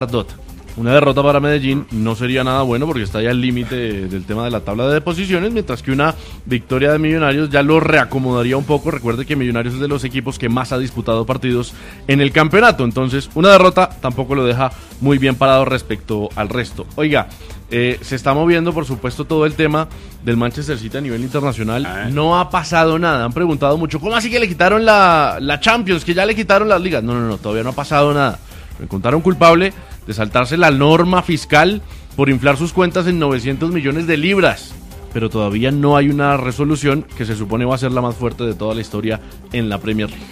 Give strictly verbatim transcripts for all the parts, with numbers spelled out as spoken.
Dota. Una derrota para Medellín no sería nada bueno porque está ya al límite del tema de la tabla de posiciones, mientras que una victoria de Millonarios ya lo reacomodaría un poco. Recuerde que Millonarios es de los equipos que más ha disputado partidos en el campeonato, entonces una derrota tampoco lo deja muy bien parado respecto al resto. Oiga, eh, se está moviendo por supuesto todo el tema del Manchester City a nivel internacional. Ah. No ha pasado nada, han preguntado mucho, ¿cómo así que le quitaron la, la Champions, que ya le quitaron las ligas? No, no, no, todavía no ha pasado nada. Me encontraron culpable de saltarse la norma fiscal por inflar sus cuentas en novecientos millones de libras, pero todavía no hay una resolución que se supone va a ser la más fuerte de toda la historia en la Premier League.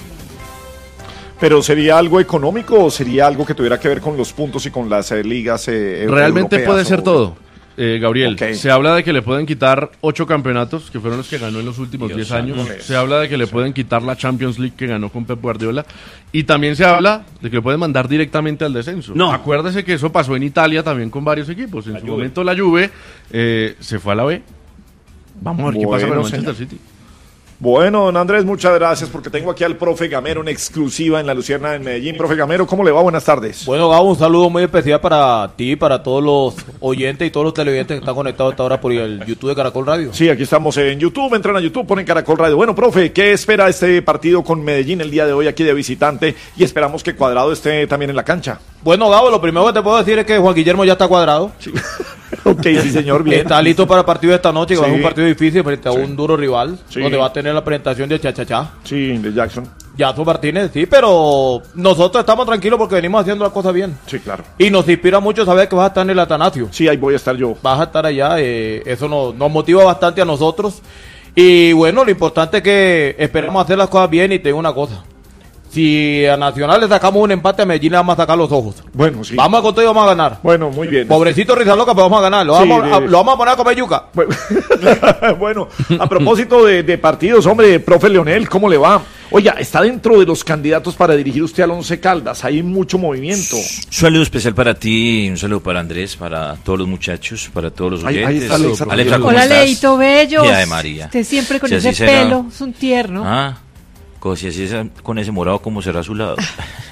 ¿Pero sería algo económico o sería algo que tuviera que ver con los puntos y con las eh, ligas eh, Realmente europeas, puede ser o... todo. Eh, Gabriel, okay. Se habla de que le pueden quitar ocho campeonatos, que fueron los que ganó en los últimos diez años. Se habla de que le sí. pueden quitar la Champions League que ganó con Pep Guardiola. Y también se habla de que le pueden mandar directamente al descenso. No. Acuérdese que eso pasó en Italia también con varios equipos. En la su Juve. momento la Juve eh, se fue a la B. Vamos a ver bueno, qué pasa con el Manchester señor. City. Bueno, don Andrés, muchas gracias porque tengo aquí al profe Gamero, una exclusiva en La Luciérnaga en Medellín. Profe Gamero, ¿cómo le va? Buenas tardes. Bueno, Gabo, un saludo muy especial para ti, para todos los oyentes y todos los televidentes que están conectados hasta ahora por el YouTube de Caracol Radio. Sí, aquí estamos en YouTube, entran a YouTube, ponen Caracol Radio. Bueno, profe, ¿qué espera este partido con Medellín el día de hoy aquí de visitante? Y esperamos que Cuadrado esté también en la cancha. Bueno, Gabo, lo primero que te puedo decir es que Juan Guillermo ya está cuadrado. Sí. Ok, sí señor, bien. Está listo para el partido de esta noche, que sí. va a ser un partido difícil frente a sí. un duro rival, sí. donde va a tener la presentación de Cha-Cha-Cha. Sí, de Jackson. Jackson Martínez, sí, pero nosotros estamos tranquilos porque venimos haciendo las cosas bien. Sí, claro. Y nos inspira mucho saber que vas a estar en el Atanasio. Sí, ahí voy a estar yo. Vas a estar allá, eh, eso nos, nos motiva bastante a nosotros. Y bueno, lo importante es que esperemos hacer las cosas bien y tengo una cosa. Si a Nacional le sacamos un empate, a Medellín le vamos a sacar los ojos. Bueno, sí. Vamos a contar y vamos a ganar. Bueno, muy bien. Pobrecito Rizaloca, pero vamos a ganar. Lo, sí, vamos, de... a, lo vamos a poner a comer yuca. Bueno, a propósito de, de partidos, hombre, profe Leonel, ¿cómo le va? Oiga, está dentro de los candidatos para dirigir usted al Once Caldas. Hay mucho movimiento. Un saludo especial para ti, un saludo para Andrés, para todos los muchachos, para todos los oyentes. Ahí, ahí está Alexa. Alexa, ¿cómo Hola, estás? Leito Bello. Ay, María. Usted siempre con si ese pelo, es un tierno. Ah. Si así es con ese morado, ¿cómo será a su lado?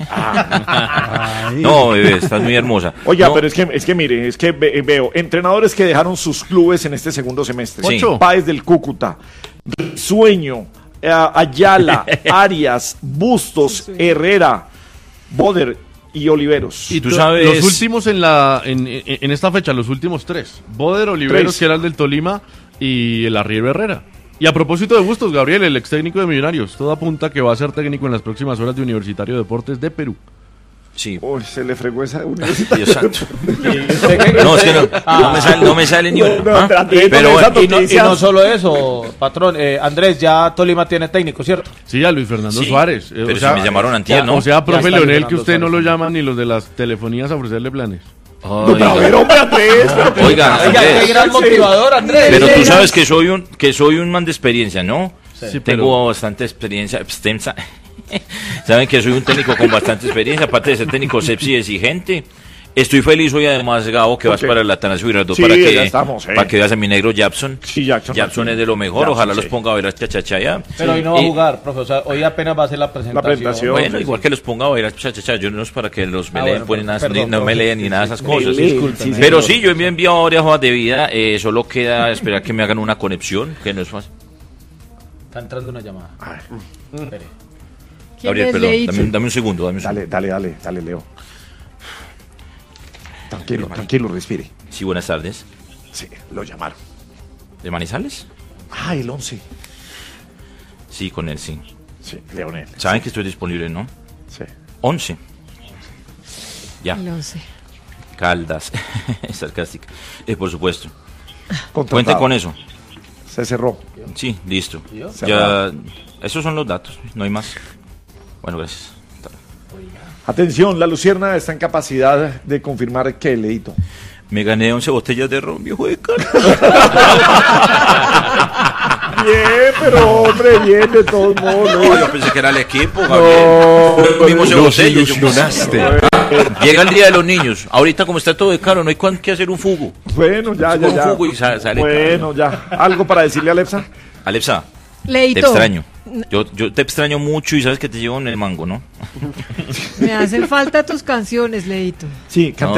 No, bebé, estás muy hermosa. Oiga, no. pero es que, es que mire, es que ve, veo entrenadores que dejaron sus clubes en este segundo semestre. Sí. Páez del Cúcuta, Sueño, eh, Ayala, Arias, Bustos, sí. Herrera, Boder y Oliveros. Y tú sabes, los últimos en la en, en, en esta fecha, los últimos tres. Boder, Oliveros, tres. que era el del Tolima, y el Arriero Herrera. Y a propósito de Bustos, Gabriel, el ex técnico de Millonarios, todo apunta que va a ser técnico en las próximas horas de Universitario de Deportes de Perú. Sí. Uy, se le fregó esa Universitario. Dios santo. No, es que no, ah. no, me sale, no me sale ni una. No, ¿ah? Pero bueno, y, no, y no solo eso, patrón, eh, Andrés, ya Tolima tiene técnico, ¿cierto? Sí, a Luis Fernando sí, Suárez. Pero o sea, si me llamaron antier, ¿no? O sea, profe Leonel, que usted no lo llama ni los de las telefonías a ofrecerle planes. Oiga, pero, hombre, Andrés, pero, oiga, Andrés. Oiga, qué gran motivador, Andrés. Pero tú sabes que soy un que soy un man de experiencia, ¿no? Sí, Tengo pero... bastante experiencia extensa. Saben que soy un técnico con bastante experiencia, aparte de ser técnico sepsi exigente. Estoy feliz hoy además, Gabo, que vas okay. para el Atanasio Girardot sí, para que estamos, eh. para que veas a mi negro Jackson. Sí, Jackson. Jackson es de lo mejor, Jackson, ojalá sí. los ponga a ver a Chachacha ya. Pero sí. hoy no va a jugar, profesor, hoy apenas va a hacer la presentación. La presentación bueno, sí, igual sí. que los ponga a ver a Chachacha, yo no es para que los me ah, lean, bueno, nada, perdón, no me lean ni nada de esas cosas. Sí, pero sí, yo me he enviado varias hojas de vida, eh, solo queda esperar que me hagan una conexión, que no es fácil. Está entrando una llamada. A ver. Espere. Gabriel, perdón, dame, dame un segundo, dame un dale, segundo. Dale, dale, dale, Leo. Tranquilo, tranquilo, respire. Sí, buenas tardes. Sí, lo llamaron. ¿De Manizales? Ah, el once. Sí, con él, sí. Sí, Leonel. Saben sí. que estoy disponible, ¿no? Sí. once. Ya. El once. Caldas. Sarcástica. Eh, por supuesto. Contratado. Cuenten con eso. Se cerró. Sí, listo. Cerrado. Ya, esos son los datos, no hay más. Bueno, gracias. Atención, la Luciérnaga está en capacidad de confirmar que Leito. Me gané once botellas de ron, viejo de cara. Bien, pero hombre, bien de todos modos. No, yo pensé que era el equipo, Gabriel. No, vimos en botellas. Llega el día de los niños. Ahorita como está todo de caro, no hay con qué hacer un fugo. Bueno, ya, ya, ya. Un fugo y sale, sale bueno, caro. Ya. ¿Algo para decirle a Alepsa? Alepsa, Leito. te extraño. Yo, yo te extraño mucho y sabes que te llevo en el mango, ¿no? Me hacen falta tus canciones, Leito. Sí, canta